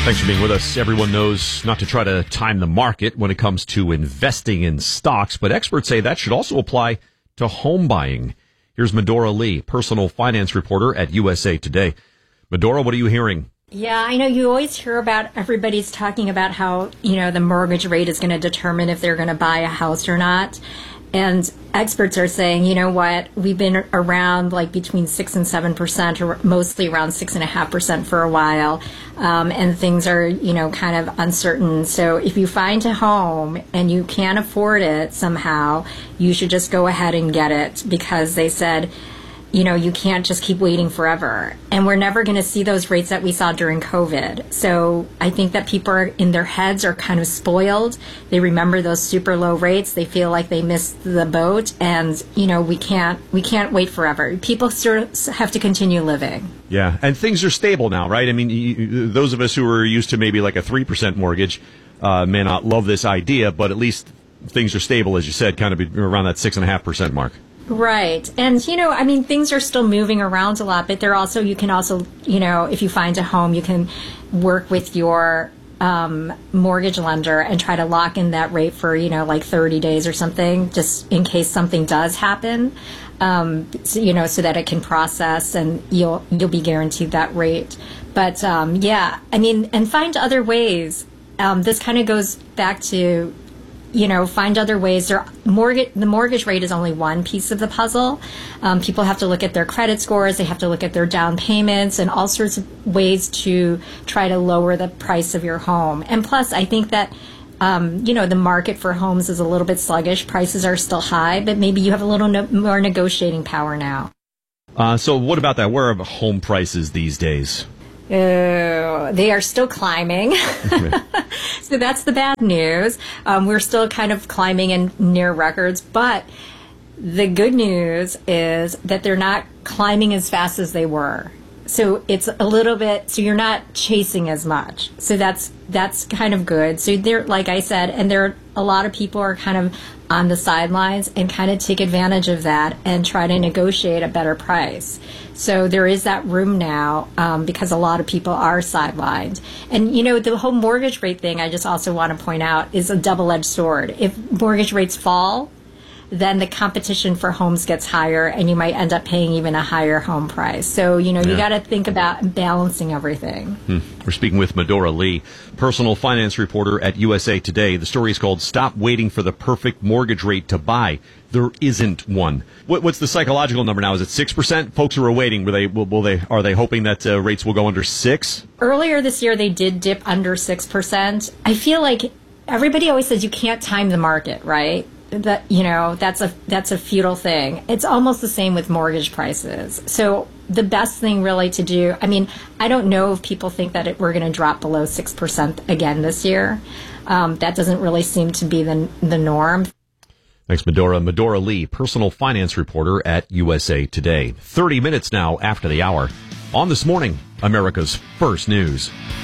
Thanks for being with us. Everyone knows not to try to time the market when it comes to investing in stocks, but experts say that should also apply to home buying. Here's Medora Lee, personal finance reporter at USA Today. Medora, what are you hearing? Yeah, I know you always hear about everybody's talking about how, the mortgage rate is going to determine if they're going to buy a house or not. And experts are saying, you know what, we've been around like between 6 and 7%, or mostly around 6.5% for a while. And things are, kind of uncertain. So if you find a home and you can't afford it somehow, you should just go ahead and get it, because they said, you can't just keep waiting forever. And we're never going to see those rates that we saw during COVID. So I think that people are, in their heads, are kind of spoiled. They remember those super low rates. They feel like they missed the boat. And, we can't wait forever. People sort of have to continue living. Yeah, and things are stable now, right? I mean, those of us who are used to maybe like a 3% mortgage may not love this idea, but at least things are stable, as you said, kind of around that 6.5% mark. Right. And, things are still moving around a lot, but you can also, if you find a home, you can work with your mortgage lender and try to lock in that rate for, like 30 days or something, just in case something does happen, so that it can process and you'll be guaranteed that rate. But, and find other ways. This kind of goes back to, find other ways. The mortgage rate is only one piece of the puzzle. People have to look at their credit scores. They have to look at their down payments and all sorts of ways to try to lower the price of your home. And plus, I think that, the market for homes is a little bit sluggish. Prices are still high, but maybe you have a little more negotiating power now. So what about that? Where are home prices these days? They are still climbing. So that's the bad news. We're still kind of climbing in near records, but the good news is that they're not climbing as fast as they were. So it's a little bit, so you're not chasing as much. So that's kind of good. So there, like I said, and a lot of people are kind of on the sidelines and kind of take advantage of that and try to negotiate a better price. So there is that room now, because a lot of people are sidelined. And, the whole mortgage rate thing, I just also want to point out, is a double-edged sword. If mortgage rates fall, then the competition for homes gets higher, and you might end up paying even a higher home price. So, you got to think about balancing everything. We're speaking with Medora Lee, personal finance reporter at USA Today. The story is called "Stop Waiting for the Perfect Mortgage Rate to Buy." There isn't one. What's the psychological number now? Is it 6%? Folks who are waiting, are they hoping that rates will go under 6? Earlier this year, they did dip under 6%. I feel like everybody always says you can't time the market, right? That that's a futile thing. It's almost the same with mortgage prices. So the best thing really to do, I don't know if people think that we're going to drop below 6% again this year. That doesn't really seem to be the norm. Thanks, Medora. Medora Lee, personal finance reporter at USA Today. 30 minutes now after the hour. On This Morning, America's First News.